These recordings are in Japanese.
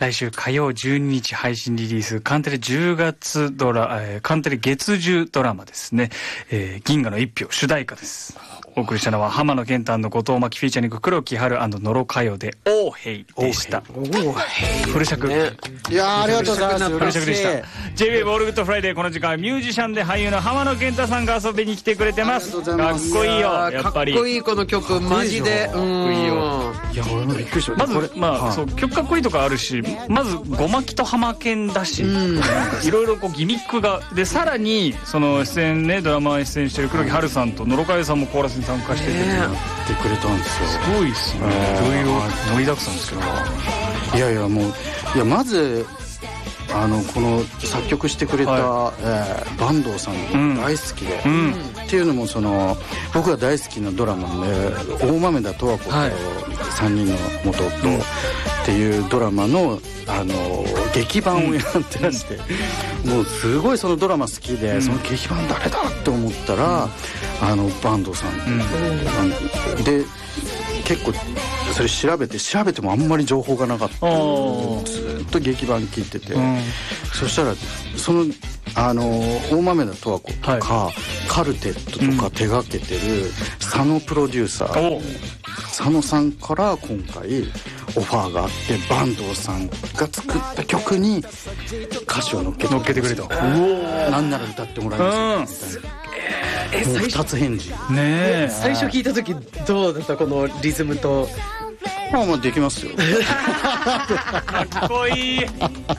来週火曜12日配信リリース、カンテレ10月カンテレ月10ドラマですね。銀河の一票主題歌です。お送りしたのは浜野健太&後藤真希フィーチャリング黒木華&野呂佳代で王兵でした。フル尺、ね、 いやありがとうございます。 フル尺でした。 J-WAVE オールグッドフライデー、この時間はミュージシャンで俳優の浜野健太さんが遊びに来てくれてます。かっこいいよ、やっぱりかっこいい。この曲マジでかっこいいよ。 いや俺もびっくりした。 まずそう曲かっこいいとかあるし、まずごまきと浜健だし、いろいろこうギミックがで、さらにその出演ね、ドラマ出演してる黒木華さんと野呂佳代さんもコーラスに参加してて、 やってくれたんですよ。 すごいっすね。いろいろ盛りだくさんですけど、 いやいやもう、いやまずこの作曲してくれた、坂東さん大好きで、っていうのも僕が大好きなドラマで大豆田十和子と3人の元夫っていうドラマの劇版をやってらして、もうすごいそのドラマ好きで、その劇版誰だって思ったら、坂東さんで、結構それ調べてもあんまり情報がなかった。ずっと劇版聞いてて、そしたら大豆田十和子とか、カルテットとか手がけてる佐野プロデューサー、佐野さんから今回オファーがあって、坂東さんが作った曲に歌詞を乗っけてくれと。なんなら歌ってもらいますみたいな。2つ返事ね。最初聞いた時どうだった、このリズムと。 まあできますよ。 かっこいい。いい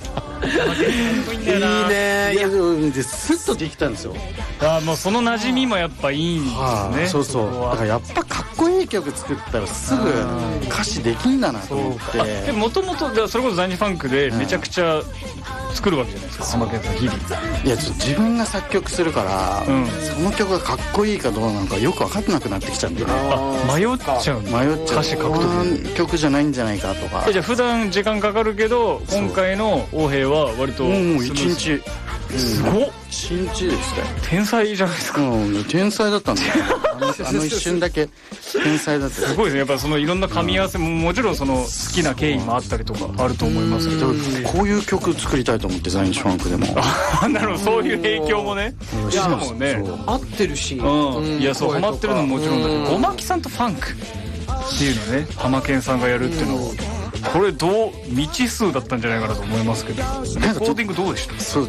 ね。 いやでスッとできたんですよ。 もうその馴染みもやっぱいいんですね。 そうそう。だからやっぱかっこいい曲作ったらすぐ歌詞できんだなと思って。 もともとそれこそザニーファンクでめちゃくちゃ作るわけじゃないですか、浜健さん日々。 いや自分が作曲するから、その曲がかっこいいかどうなのかよく分かんなくなってきちゃうんでね。 迷っちゃう。歌詞書くとこの曲じゃないんじゃないかとか。 じゃあ普段時間かかるけど、今回の王兵は割ともう 1日。 すごっ。 1日でしたよ。 天才じゃないですか。 天才だったんだよ。一瞬だけ天才だった。 すごいですね。やっぱいろんな噛み合わせももちろん好きな経緯もあったりとかあると思いますけど、 こういう曲作りたいと思って、ザニッシュファンクでも。 なるほど、そういう影響もね。しかもね、 合ってるし、 いやそうハマってるのももちろんだけど、ごまきさんとファンクっていうのね、浜健さんがやるっていうのを、これ未知数だったんじゃないかなと思いますけど、レコーディングどうでした？ そう、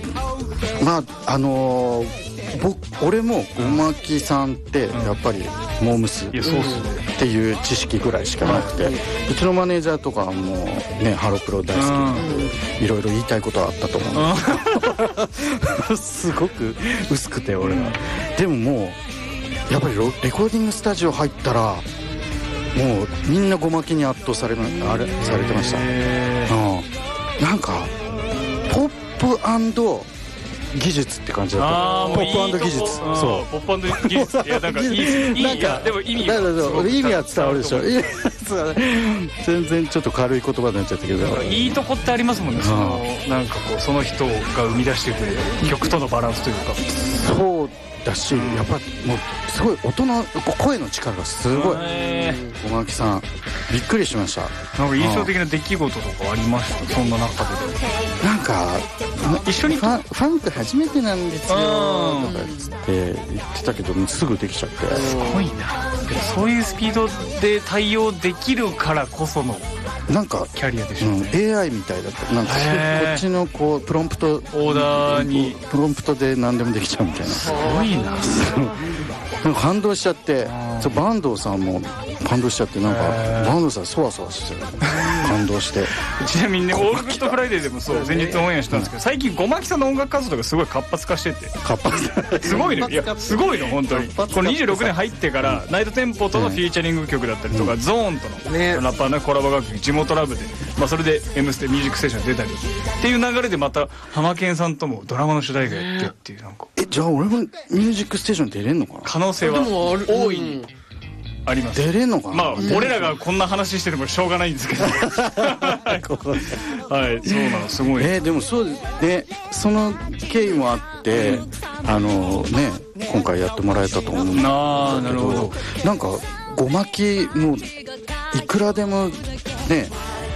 俺もごまきさんってやっぱりモームスっていう知識ぐらいしかなくて、うちのマネージャーとかはもうね、ハロプロ大好きでいろいろ言いたいことはあったと思うんですすごく薄くて俺は。でももうやっぱりレコーディングスタジオ入ったらもうみんなごまきに圧倒されてました。なんかポップ&技術って感じだった。ポップ&技術。 そう。ポップ&技術。いやなんかいい。なんかでも意味が。 意味は伝わるでしょ。全然ちょっと軽い言葉になっちゃったけど。 いいとこってありますもんね。なんかこうその人が生み出してくれる曲とのバランスというか。 そうだし、やっぱもうすごい声の力がすごい。ごまきさんびっくりしました。 なんか印象的な出来事とかありました？そんな中で。 なんか一緒にファンク初めてなんですよとかって言ってたけど、すぐできちゃって。 すごいな。そういうスピードで対応できるからこそのなんかキャリアでしょ。 AI みたいだった。なんかこっちのこうプロンプトオーダーにプロンプトで何でもできちゃうみたいな。 すごいな。 感動しちゃって、坂東さんも感動しちゃって、なんか坂東さんそわそわして感動して。 ちなみにね、オールグッドフライデーでもそう前日オンエアしたんですけど、最近ごまきさんの音楽活動がすごい活発化してて、すごいね。いやすごいの本当に。この26年入ってからナイトテンポとのフィーチャリング曲だったりとか、ゾーンとのラッパーのコラボ楽曲地元ラブで、それで「M ステ」「ミュージックステーション」出たりっていう流れで、また浜健さんともドラマの主題歌やってっていう、なんかじゃあ俺も「ミュージックステーション」出れんのかな。 可能性は大いにあります。 出れんのかな。 俺らがこんな話しててもしょうがないんですけどはい、そうなの、すごい。 でもそうで、その経緯もあって今回やってもらえたと思うんだけど、 なるほど。 なんかごまきもいくらでもね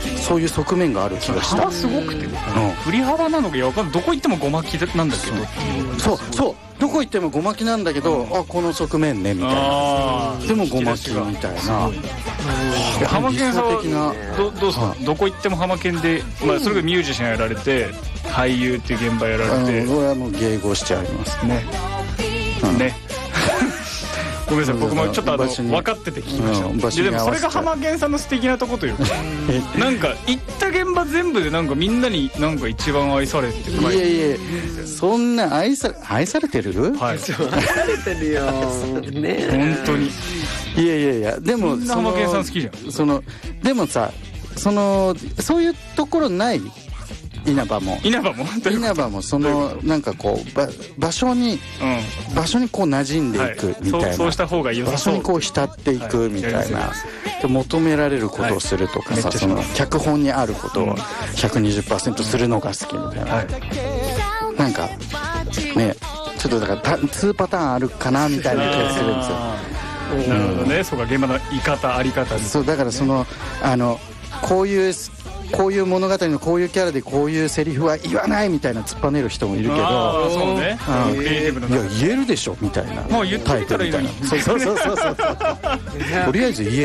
そういう側面がある気がした。 幅すごくて、振り幅なのかいや分かんない、どこ行ってもごまきなんだけど、 そうどこ行ってもごまきなんだけど、あこの側面ねみたいな、でもごまきみたいな。 ハマケンさんはどうですか？どこ行ってもハマケンで、まあそれがミュージシャンやられて俳優っていう現場やられて、 俺はもう迎合しちゃいますね。 ごめんなさい、僕もちょっと分かってて聞きました。でもそれがハマケンさんの素敵なとこというか、なんか行った現場全部でなんかみんなになんか一番愛されてる。 いやそんな愛されてる？ はい、愛されてるよね、 本当に。 いやでもみんなハマケンさん好きじゃん。 でもさ、そういうところない？稲葉もなんかこう場所にこう馴染んでいくみたいな、 そうした方が良さそう、 場所にこう浸っていくみたいな、求められることをするとかさ、その脚本にあることを 120% するのが好きみたいな、なんかね、ちょっとだから2パターンあるかなみたいな気がするんですよ。 なるほどね。そうか、現場のあり方に。 そうだからこういう物語のこういうキャラでこういうセリフは言わないみたいな突っぱねる人もいるけど、 そうね、 いや言えるでしょみたいな、 もう言ってみたらいいのに、 そうとりあえず言え